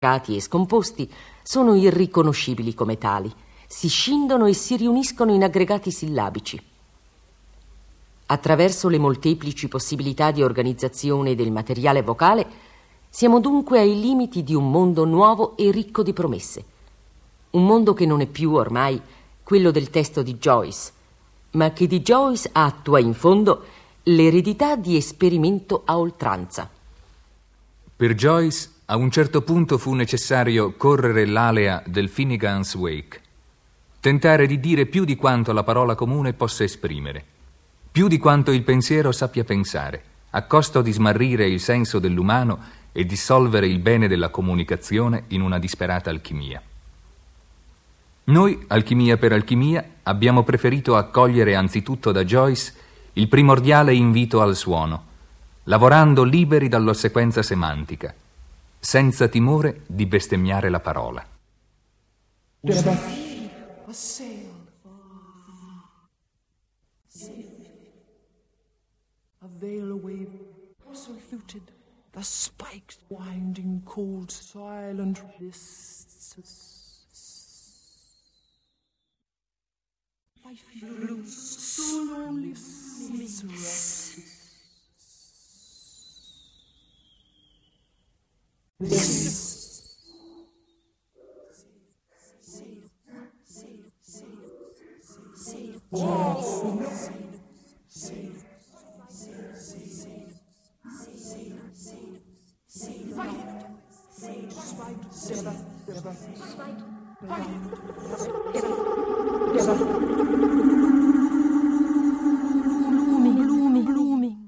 e scomposti sono irriconoscibili come tali. Si scindono e si riuniscono in aggregati sillabici. Attraverso le molteplici possibilità di organizzazione del materiale vocale, siamo dunque ai limiti di un mondo nuovo e ricco di promesse. Un mondo che non è più ormai quello del testo di Joyce, ma che di Joyce attua in fondo l'eredità di esperimento a oltranza. Per Joyce, a un certo punto fu necessario correre l'alea del Finnegan's Wake, tentare di dire più di quanto la parola comune possa esprimere, più di quanto il pensiero sappia pensare, a costo di smarrire il senso dell'umano e dissolvere il bene della comunicazione in una disperata alchimia. Noi, alchimia per alchimia, abbiamo preferito accogliere anzitutto da Joyce il primordiale invito al suono, lavorando liberi dall'ossequenza semantica, senza timore di bestemmiare la parola. A sail, a veil away, so fluted, the spikes winding cold, silent wrists. I feel so lonely, blooming.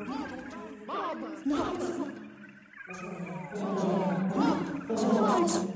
No.